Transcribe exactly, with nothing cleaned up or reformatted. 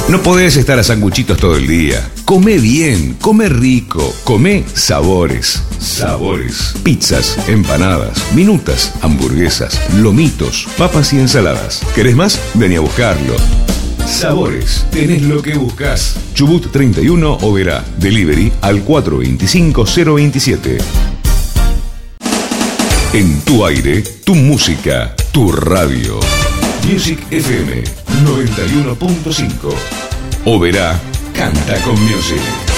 No podés estar a sanguchitos todo el día. Come bien, come rico, come sabores. Sabores. Pizzas, empanadas, minutas, hamburguesas, lomitos, papas y ensaladas. ¿Querés más? Vení a buscarlo. Sabores. Tenés lo que buscas. Chubut treinta y uno, Oberá. Delivery al cuatro dos cinco cero dos siete. En tu aire, tu música, tu radio. Music F M noventa y uno punto cinco. Oberá, canta con Music.